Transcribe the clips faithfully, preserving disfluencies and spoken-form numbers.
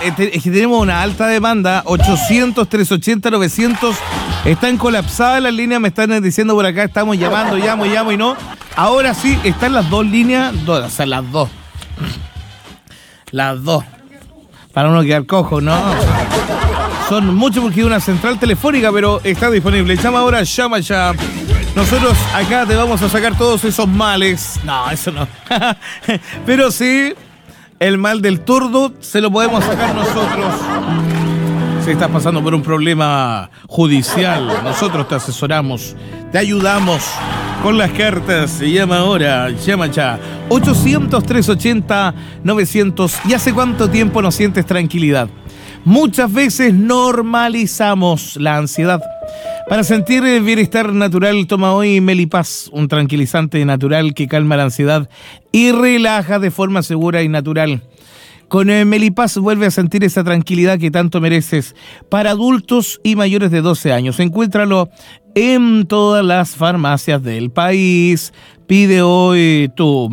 es que tenemos una alta demanda, ochocientos, trescientos ochenta, novecientos, están colapsadas las líneas, me están diciendo por acá, estamos llamando, llamo, llamo y no. Ahora sí, están las dos líneas, dos, o sea, las dos. Las dos. Para uno quedar cojo, ¿no? Son muchos porque hay una central telefónica, pero está disponible. Llama ahora, llama ya. Nosotros acá te vamos a sacar todos esos males. No, eso no. Pero sí, el mal del tordo se lo podemos sacar nosotros. Si estás pasando por un problema judicial, nosotros te asesoramos, te ayudamos con las cartas. Llama ahora, llama ya. ochocientos, trescientos ochenta, novecientos. ¿Y hace cuánto tiempo no sientes tranquilidad? Muchas veces normalizamos la ansiedad. Para sentir el bienestar natural, toma hoy Melipaz, un tranquilizante natural que calma la ansiedad y relaja de forma segura y natural. Con el Melipaz vuelve a sentir esa tranquilidad que tanto mereces. Para adultos y mayores de doce años, encuéntralo en todas las farmacias del país. Pide hoy tu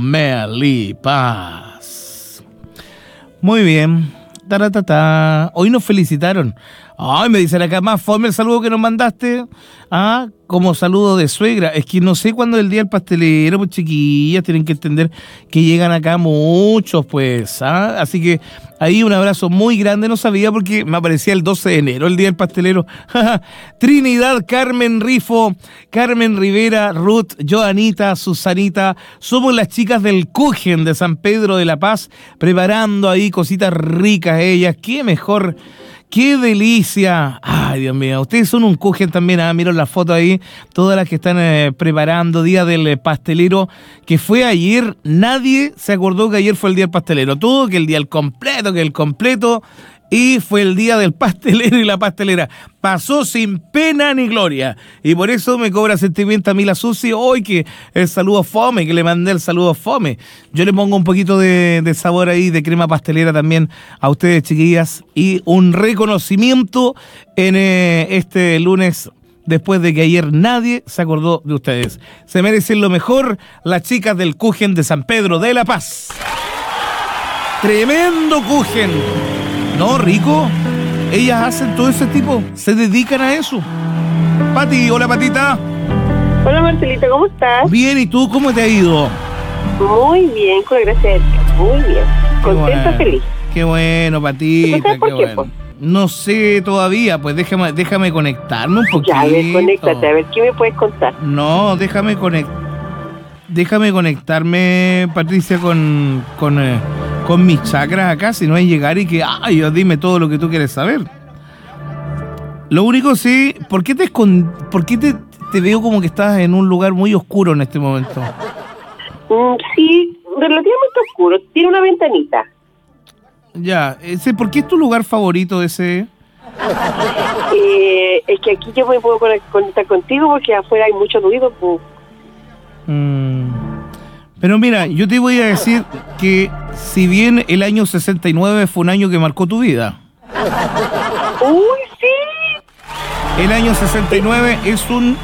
Melipaz. Muy bien. Taratata. Hoy nos felicitaron. Ay, me dicen acá, más fome el saludo que nos mandaste. Ah, como saludo de suegra. Es que no sé cuándo es el día del pastelero, pues chiquillas, tienen que entender que llegan acá muchos, pues. ¿Ah? Así que ahí un abrazo muy grande. No sabía porque me aparecía el doce de enero, el día del pastelero. Trinidad, Carmen Rifo, Carmen Rivera, Ruth, Joanita, Susanita. Somos las chicas del Kuchen de San Pedro de la Paz, preparando ahí cositas ricas ellas. Qué mejor. ¡Qué delicia! ¡Ay, Dios mío! Ustedes son un Kuchen también, ¿ah? Miren la foto ahí, todas las que están eh, preparando, día del eh, pastelero, que fue ayer. Nadie se acordó que ayer fue el día del pastelero. Todo que el día el completo, que el completo, y fue el día del pastelero y la pastelera. Pasó sin pena ni gloria. Y por eso me cobra sentimiento a mí la Susi hoy que el saludo fome, que le mandé el saludo fome. Yo le pongo un poquito de, de sabor ahí, de crema pastelera también a ustedes, chiquillas. Y un reconocimiento en eh, este lunes, después de que ayer nadie se acordó de ustedes. Se merecen lo mejor las chicas del Kuchen de San Pedro de la Paz. Tremendo Kuchen. No, rico. Ellas hacen todo ese tipo, se dedican a eso. Pati, hola Patita. Hola Marcelita, ¿cómo estás? Bien, ¿y tú cómo te ha ido? Muy bien, con la gracia de Dios, muy bien. Contenta, bueno, feliz. Qué bueno, Patita, ¿Sabes por qué qué, bueno. pues? No sé todavía, pues déjame, déjame conectarme un poquito. Ya, a ver, conéctate, a ver, ¿qué me puedes contar? No, déjame conect... déjame conectarme, Patricia, con... con eh... con mis chakras acá, si no es llegar y que, ay, dime todo lo que tú quieres saber. Lo único sí, ¿por qué te escond... ¿por qué te, te veo como que estás en un lugar muy oscuro en este momento? Mm, sí, relativamente oscuro, tiene una ventanita. Ya, ese, ¿por qué es tu lugar favorito ese? Eh, es que aquí yo me puedo conectar contigo porque afuera hay mucho ruido. Pues. Mm. Pero mira, yo te voy a decir que si bien el año sesenta y nueve fue un año que marcó tu vida. ¡Uy, sí! El año sesenta y nueve es un...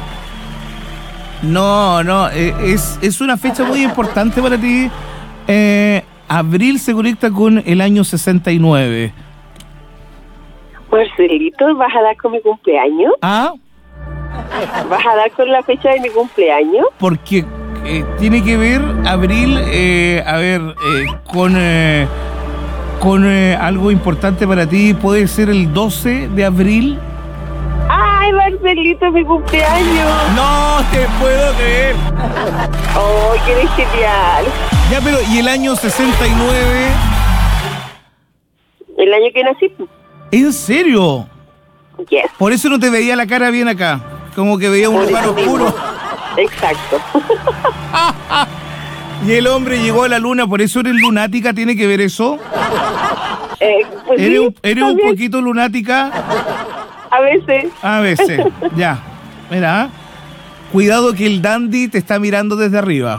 No, no, es, es una fecha muy importante para ti. Eh, abril se conecta con el año sesenta y nueve. Marcelito, ¿vas a dar con mi cumpleaños? ¿Ah? ¿Vas a dar con la fecha de mi cumpleaños? Porque... Eh, tiene que ver abril, eh, a ver, eh, con eh, con eh, algo importante para ti. Puede ser el doce de abril. ¡Ay, Marcelito, mi cumpleaños! No te puedo creer. ¡Oh, que eres genial! Ya, pero ¿y el año sesenta y nueve? ¿El año que nací? ¿En serio? Yes. Por eso no te veía la cara bien acá. Como que veía un Por lugar eso oscuro. mismo. Exacto. Y el hombre llegó a la luna, por eso eres lunática, ¿tiene que ver eso? Eh, pues ¿Eres, sí, un, eres un poquito lunática? A veces. A veces, ya. Mira, cuidado que el dandy te está mirando desde arriba.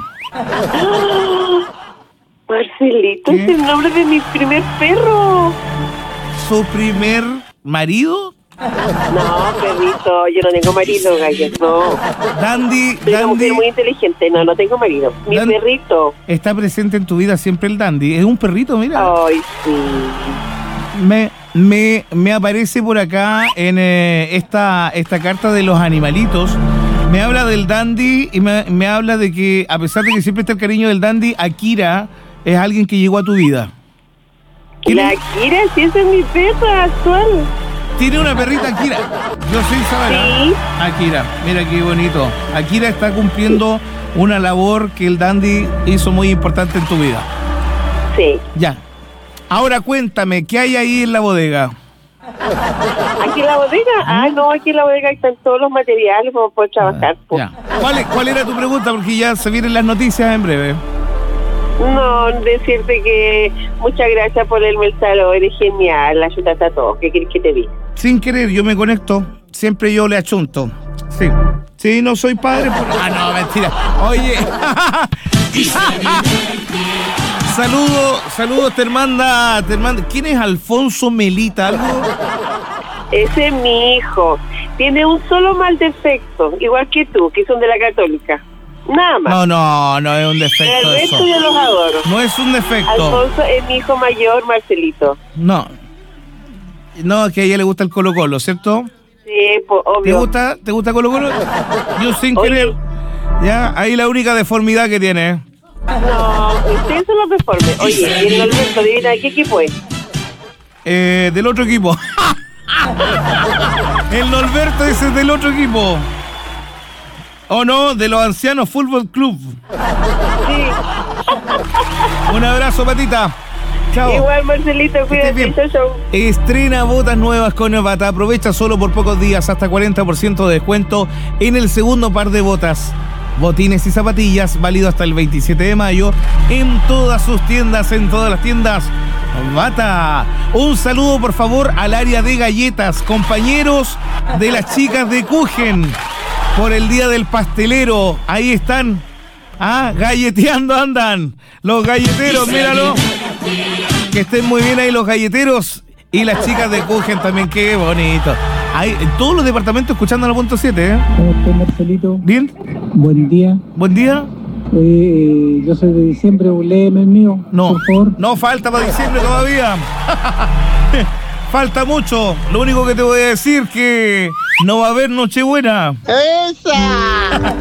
Marcelito, ¿Qué? es el nombre de mi primer perro. ¿Su primer marido? No, perrito, yo no tengo marido, gallo, no. Dandy, Soy una mujer Dandy muy inteligente, no, no tengo marido. Mi Dan- perrito. está presente en tu vida siempre el dandy. Es un perrito, mira. Ay, sí. Me, me, me aparece por acá en eh, esta, esta carta de los animalitos. Me habla del Dandy y me, me habla de que, a pesar de que siempre está el cariño del Dandy, Akira es alguien que llegó a tu vida. La Akira, sí, esa es mi perra actual. Tiene una perrita Akira. Yo soy Isabela. Sí. Akira, mira qué bonito. Akira está cumpliendo una labor que el Dandy hizo muy importante en tu vida. Sí. Ya. Ahora cuéntame, ¿qué hay ahí en la bodega? ¿Aquí en la bodega? Ah, no, aquí en la bodega están todos los materiales para poder trabajar. Ah, ya. ¿Cuál, es- ¿Cuál era tu pregunta? Porque ya se vienen las noticias en breve. No, decirte que muchas gracias por el mensaje, eres genial, la ayudaste a todos. ¿Qué quieres que te diga? Sin querer, yo me conecto. Siempre yo le achunto. Sí. Sí, no soy padre. Por... Ah, no, mentira. Oye. Saludos, saludos, te manda, te manda. ¿Quién es Alfonso Melita? ¿Algo? Ese es mi hijo. Tiene un solo mal defecto, igual que tú, que son de la Católica. Nada más. No, no, no es un defecto El eso. resto yo los adoro. No es un defecto. Alfonso es mi hijo mayor, Marcelito. No. No, que a ella le gusta el Colo Colo, ¿cierto? Sí, pues, ¿Te obvio. gusta? ¿Te gusta Colo Colo? Yo sin Oye. querer. Ya, ahí la única deformidad que tiene. ¿eh? No, ustedes son los deformes. Oye, y el Norberto, adivina, ¿qué equipo es? Eh, del otro equipo. El Norberto ese es del otro equipo. ¿O no? De los Ancianos Fútbol Club. Sí. Un abrazo, patita. Chao. Igual, Marcelito, estés cuídate. bien. Chau, chau. Estrena botas nuevas con Bata. Aprovecha solo por pocos días hasta cuarenta por ciento de descuento en el segundo par de botas. Botines y zapatillas, válido hasta el veintisiete de mayo en todas sus tiendas, en todas las tiendas Bata. Un saludo, por favor, al área de galletas, compañeros de las chicas de Kuchen, por el día del pastelero. Ahí están, ah, galleteando andan los galleteros, míralo. Que estén muy bien ahí los galleteros y las chicas de Kuchen también, qué bonito. Hay en todos los departamentos escuchando la punto siete, ¿eh? ¿Cómo estás, Marcelito? Bien, Buen día. buen día. Eh, yo soy de diciembre, léeme el mío, No, por favor. no falta para diciembre todavía. Falta mucho. Lo único que te voy a decir que no va a haber Nochebuena. ¡Esa!